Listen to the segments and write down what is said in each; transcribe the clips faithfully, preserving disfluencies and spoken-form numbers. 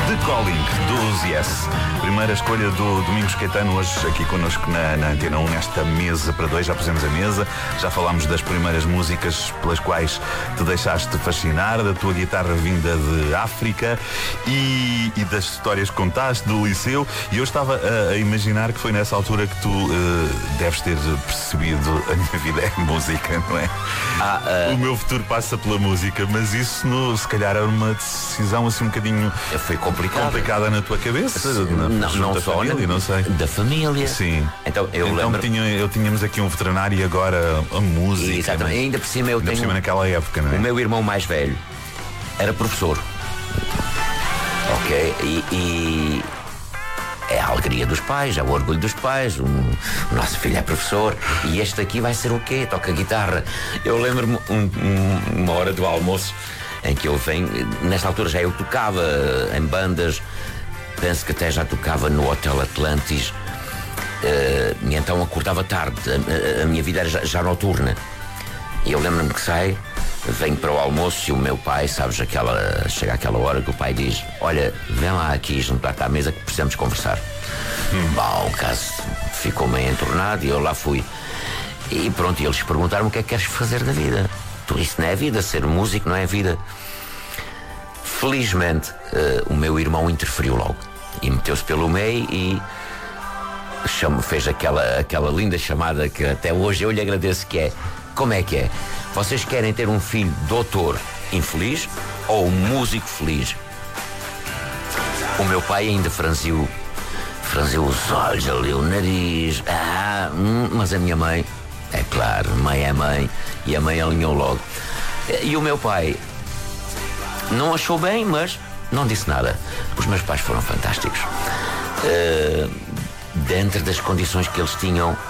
The Calling, dos Yes. Primeira escolha do Domingos Caetano, hoje aqui connosco na, na Antena um, nesta mesa para dois. Já pusemos a mesa, já falámos das primeiras músicas pelas quais te deixaste fascinar, da tua guitarra vinda de África e, e das histórias que contaste do liceu. E eu estava a, a imaginar que foi nessa altura que tu uh, deves ter percebido: a minha vida é música, não é? Ah, uh... O meu futuro passa pela música, mas isso no, se calhar era uma decisão assim um bocadinho foi complicado. complicada na tua cabeça. Na, não, não só família, na, não sei. Da família. Sim. Então eu então lembro. Tinha, eu tínhamos aqui um veterinário e agora a música. Exatamente. Ainda por cima eu ainda tenho. Por cima naquela época, não é? O meu irmão mais velho era professor. Ok. E, e é a alegria dos pais, é o orgulho dos pais. Um, o nosso filho é professor. E este aqui vai ser o quê? Toca guitarra. Eu lembro-me um, um, uma hora do almoço em que eu venho. Nesta altura já eu tocava em bandas. Penso que até já tocava no Hotel Atlantis. Uh, e então acordava tarde. A, a, a minha vida era já, já noturna. E eu lembro-me que saio, venho para o almoço e o meu pai, sabes, aquela, chega aquela hora que o pai diz: olha, vem lá aqui juntar-te à mesa que precisamos conversar. Hum. Bom, o caso ficou meio entornado e eu lá fui. E pronto, e eles perguntaram: o que é que queres fazer da vida? Tu, isso não é vida, ser músico não é vida. Felizmente, uh, o meu irmão interferiu logo e meteu-se pelo meio e chamo, fez aquela, aquela linda chamada que até hoje eu lhe agradeço, que é: como é que é? Vocês querem ter um filho doutor infeliz ou um músico feliz? O meu pai ainda franziu, franziu os olhos ali, o nariz. Ah, hum, mas a minha mãe, é claro, mãe é mãe, e a mãe alinhou logo. E o meu pai não achou bem, mas não disse nada. Os meus pais foram fantásticos. Uh, dentro das condições que eles tinham, uh,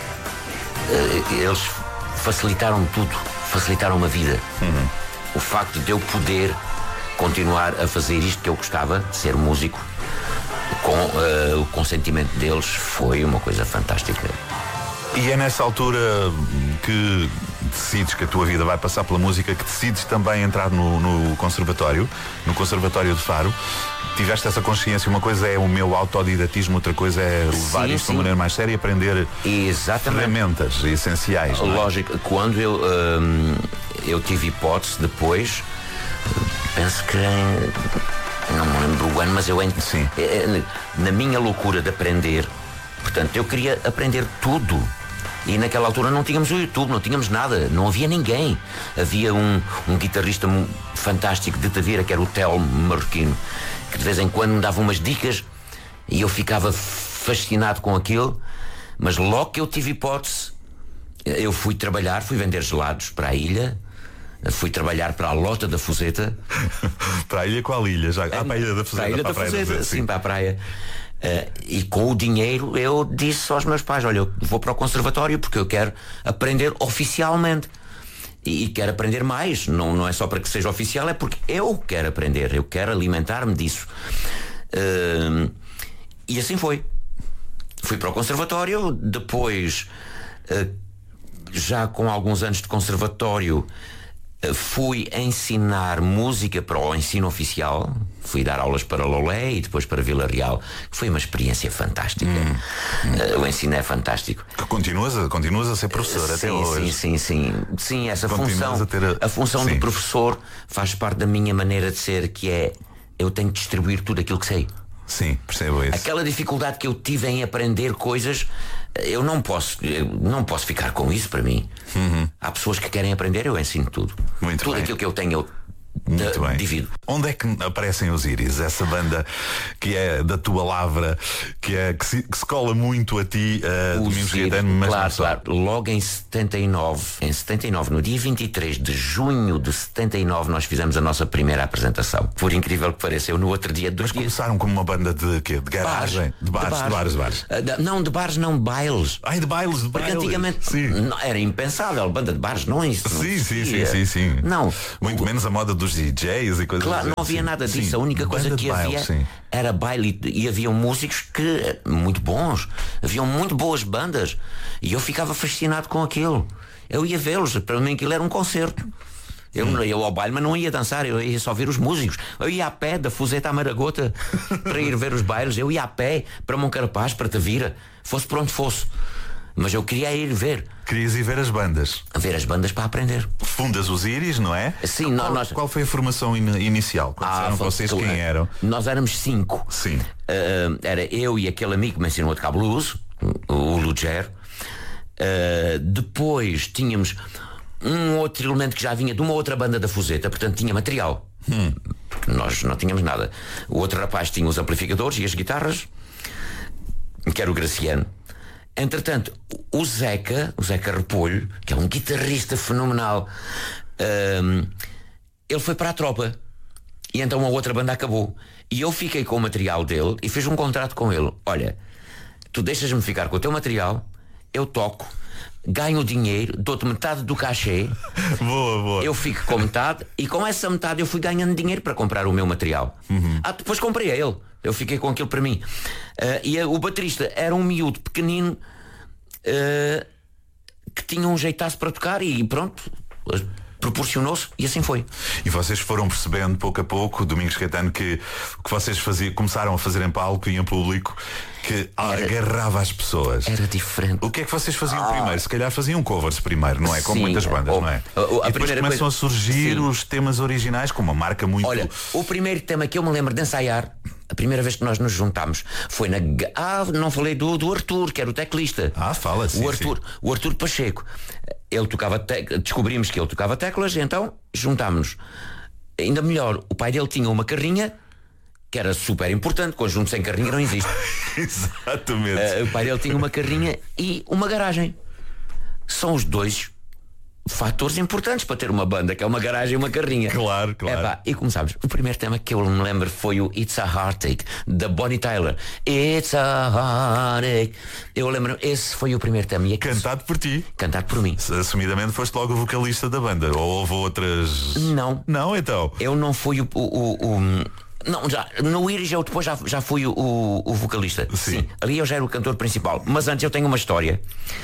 eles facilitaram tudo, facilitaram a vida. Uhum. O facto de eu poder continuar a fazer isto que eu gostava, de ser músico, com uh, o consentimento deles, foi uma coisa fantástica. E é nessa altura que decides que a tua vida vai passar pela música, que decides também entrar no, no conservatório, no Conservatório de Faro. Tiveste essa consciência? Uma coisa é o meu autodidatismo, outra coisa é levar sim, isto sim. de maneira mais séria e aprender Exatamente. ferramentas essenciais. Não é? Lógico, quando eu, hum, eu tive hipótese depois, penso que não me lembro o ano, mas eu sim. na minha loucura de aprender, portanto, eu queria aprender tudo. E naquela altura não tínhamos o YouTube, não tínhamos nada, não havia ninguém. Havia um, um guitarrista fantástico de Tavira, que era o Telmo Marroquino, que de vez em quando me dava umas dicas e eu ficava fascinado com aquilo. Mas logo que eu tive hipótese, eu fui trabalhar, fui vender gelados para a ilha, fui trabalhar para a Lota da Fuseta. Para a ilha, qual ilha? Já? Ah, para a Ilha da Fuseta. Para a Ilha para da a Fuseta, Fuseta, sim. sim, para a praia. Uh, e com o dinheiro eu disse aos meus pais: olha, eu vou para o conservatório porque eu quero aprender oficialmente e, e quero aprender mais, não, não é só para que seja oficial, é porque eu quero aprender, eu quero alimentar-me disso. Uh, e assim foi. Fui para o conservatório, depois uh, já com alguns anos de conservatório, fui ensinar música para o ensino oficial. Fui dar aulas para Lolé e depois para Vila Real. Foi uma experiência fantástica. Hum, hum. O ensino é fantástico. Que continuas, a, continuas a ser professor sim, até hoje. Sim, sim, sim. Sim, essa continuas função, a, ter a... a função sim. de professor faz parte da minha maneira de ser, que é: eu tenho que distribuir tudo aquilo que sei. Sim, percebo isso. Aquela dificuldade que eu tive em aprender coisas, eu não posso, eu não posso ficar com isso para mim. Uhum. Há pessoas que querem aprender, eu ensino tudo. Muito tudo bem. aquilo que eu tenho, eu Muito uh, bem. divido. Onde é que aparecem os Íris? Essa banda que é da tua lavra, que, é, que, se, que se cola muito a ti, uh, Domingos Caetano, mas claro, não só. claro. Logo em setenta e nove, em setenta e nove, no dia vinte e três de junho de setenta e nove, nós fizemos a nossa primeira apresentação. Por incrível que pareça, eu no outro dia, dois Mas dias... começaram como uma banda de quê? De garagem? De bares, de bares, de bares. Uh, de, não, de bares, não, de bailes. Ai, de bailes, de Porque bailes. antigamente não, era impensável, banda de bares, não é isso. Não sim, sim, sim, existia. sim, sim. Não. Muito o, menos a moda dos D Js e coisas Claro, assim. não havia nada disso. Sim, a única coisa banda que de baile, havia sim. era baile e haviam músicos que muito bons, haviam muito boas bandas e eu ficava fascinado com aquilo. Eu ia vê-los, para mim aquilo era um concerto. Eu não ia ao baile, mas não ia dançar, eu ia só ver os músicos. Eu ia a pé da Fuseta à Maragota para ir ver os bailes. Eu ia a pé para Moncarapaz, para Tavira, fosse por onde fosse. Mas eu queria ir ver. Querias ir ver as bandas? Ver as bandas para aprender. Fundas os Íris, não é? Sim, qual, nós... qual foi a formação in inicial? Quando ah, eram vocês tu, quem eram? Nós éramos cinco. Sim. Uh, era eu e aquele amigo que me ensinou a tocar blues, o Lugero. Uh, depois tínhamos um outro elemento que já vinha de uma outra banda da Fuseta, portanto tinha material. Hum. Nós não tínhamos nada. O outro rapaz tinha os amplificadores e as guitarras, que era o Graciano. Entretanto, o Zeca, o Zeca Repolho, que é um guitarrista fenomenal, um, ele foi para a tropa. E então a outra banda acabou. E eu fiquei com o material dele e fiz um contrato com ele. Olha, tu deixas-me ficar com o teu material, eu toco, ganho dinheiro, dou-te metade do cachê. Boa, boa. Eu fico com metade e com essa metade eu fui ganhando dinheiro para comprar o meu material. Uhum. Ah, depois comprei a ele. Eu fiquei com aquilo para mim. Uh, e a, o baterista era um miúdo pequenino uh, que tinha um jeitaço para tocar e pronto, proporcionou-se e assim foi. E vocês foram percebendo pouco a pouco, Domingos Caetano, que o que vocês faziam, começaram a fazer em palco e em público, que era, agarrava as pessoas. Era diferente. O que é que vocês faziam ah. primeiro? Se calhar faziam covers primeiro, não é? Como Sim, muitas bandas, ou, não é? Ou, a e depois começam coisa... a surgir Sim. os temas originais com uma marca muito... Olha, o primeiro tema que eu me lembro de ensaiar, a primeira vez que nós nos juntámos, foi na... Ah, não falei do, do Arthur, que era o teclista. Ah, fala, sim, o Arthur, sim. O Arthur Pacheco. Ele tocava... Te... Descobrimos que ele tocava teclas, então juntámos-nos. Ainda melhor, o pai dele tinha uma carrinha que era super importante, conjunto sem carrinha não existe. Exatamente. Uh, o pai dele tinha uma carrinha e uma garagem. São os dois fatores importantes para ter uma banda, que é uma garagem e uma carrinha. Claro, claro. Epá, e começámos. O primeiro tema que eu me lembro foi o It's a Heartache, da Bonnie Tyler. It's a Heartache. Eu lembro, esse foi o primeiro tema. E cantado por ti. Cantado por mim. Assumidamente foste logo o vocalista da banda. Ou houve outras... Não. Não, então? Eu não fui o... o, o, o... Não, já, no Íris eu depois já, já fui o, o, o vocalista. Sim. Sim. Ali eu já era o cantor principal. Mas antes eu tenho uma história.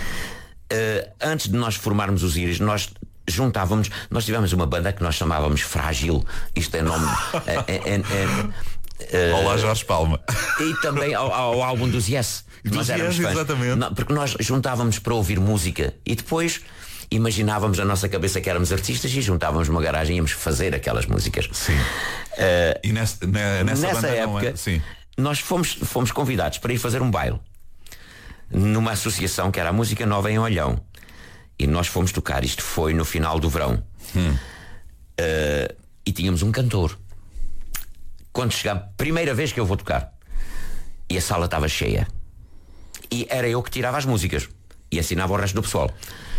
Uh, antes de nós formarmos os Íris, nós juntávamos, nós tivemos uma banda que nós chamávamos Frágil. Isto é nome. é, é, é, uh, Olá, Jorge Palma. E também ao, ao álbum dos Yes. Dos Nós éramos Yes, fãs. exatamente. Não, porque nós juntávamos para ouvir música e depois imaginávamos na nossa cabeça que éramos artistas e juntávamos uma garagem e íamos fazer aquelas músicas. Sim. Uh, e nessa, nessa, nessa banda época, não é? Sim. nós fomos, fomos convidados para ir fazer um baile numa associação que era a Música Nova em Olhão. E nós fomos tocar. Isto foi no final do verão. Hum. Uh, e tínhamos um cantor. Quando chegamos, primeira vez que eu vou tocar, e a sala estava cheia, e era eu que tirava as músicas e ensinava o resto do pessoal.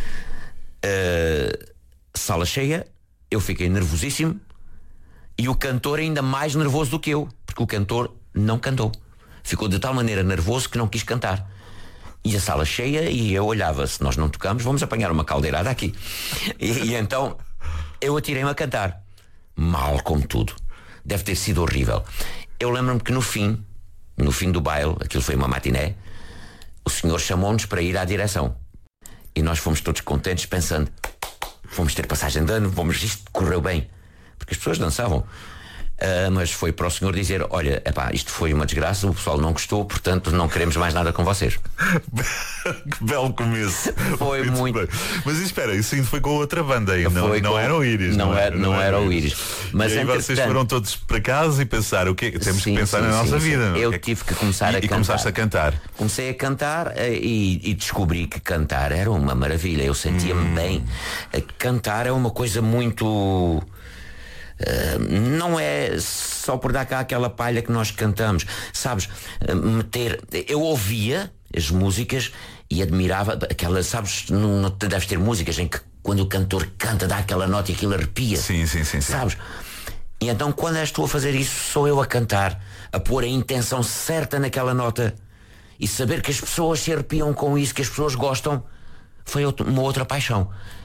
Uh, sala cheia, eu fiquei nervosíssimo e o cantor ainda mais nervoso do que eu, porque o cantor não cantou, ficou de tal maneira nervoso que não quis cantar. E a sala cheia e eu olhava, se nós não tocamos vamos apanhar uma caldeirada aqui. E, e então eu atirei-me a cantar, mal como tudo, deve ter sido horrível. Eu lembro-me que no fim no fim do baile, aquilo foi uma matiné, o senhor chamou-nos para ir à direção. E nós fomos todos contentes, pensando, fomos ter passagem de ano, vamos, isto correu bem, porque as pessoas dançavam. Uh, mas foi para o senhor dizer, olha, epá, isto foi uma desgraça, o pessoal não gostou, portanto não queremos mais nada com vocês. Que belo começo. Foi muito, muito... bem. Mas espera, isso ainda foi com outra banda aí, não, não com... era o Íris. Não, não, era, não, não era o Íris. Mas e aí vocês foram todos para casa e pensaram, o que temos sim, que pensar sim, na sim, nossa sim. vida. Não? Eu que... tive que começar e, a e cantar. E começaste a cantar. Comecei a cantar e, e descobri que cantar era uma maravilha. Eu sentia-me hum. bem. Cantar é uma coisa muito... Uh, não é só por dar cá aquela palha que nós cantamos, sabes, uh, meter, eu ouvia as músicas e admirava aquela, sabes, não, não deves ter músicas em que quando o cantor canta dá aquela nota e aquilo arrepia, sim, sim, sim, sabes, e então quando és tu a fazer isso, sou eu a cantar, a pôr a intenção certa naquela nota e saber que as pessoas se arrepiam com isso, que as pessoas gostam, foi uma outra paixão.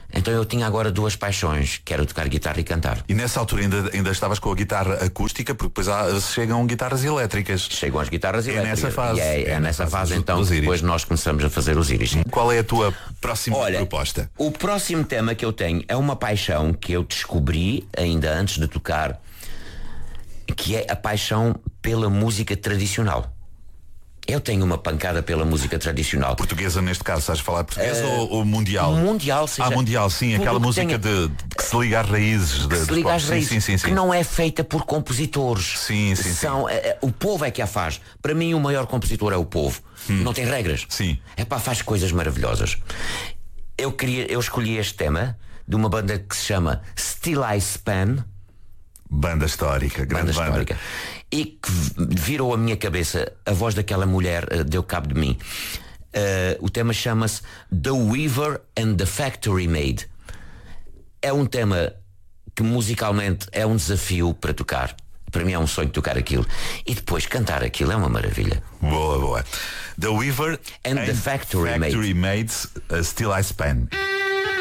Então eu tinha agora duas paixões, que era tocar guitarra e cantar. E nessa altura ainda, ainda estavas com a guitarra acústica, porque depois há, chegam guitarras elétricas. Chegam as guitarras é elétricas. Nessa fase. E é, é, é nessa fase, fase então que depois nós começamos a fazer os íris. Qual é a tua próxima Olha, proposta? O próximo tema que eu tenho é uma paixão que eu descobri ainda antes de tocar, que é a paixão pela música tradicional. Eu tenho uma pancada pela música tradicional. Portuguesa, neste caso, estás a falar portuguesa uh, ou, ou mundial? Mundial, seja, Ah, mundial, sim, aquela música tenha... de, de que se liga às raízes. Que de, se liga às sim, raízes, sim, sim, sim. que não é feita por compositores. Sim, sim, São, sim. É, o povo é que a faz. Para mim, o maior compositor é o povo. Hum. Não tem regras. Sim. É pá, faz coisas maravilhosas. Eu, queria, eu escolhi este tema de uma banda que se chama Still I Span. Banda histórica, grande banda. banda. Histórica. E que virou a minha cabeça, a voz daquela mulher uh, deu cabo de mim. Uh, o tema chama-se The Weaver and the Factory Made. É um tema que musicalmente é um desafio para tocar. Para mim é um sonho tocar aquilo. E depois cantar aquilo é uma maravilha. Boa, boa. The Weaver and, and the Factory, factory Made, made uh, Still I Span.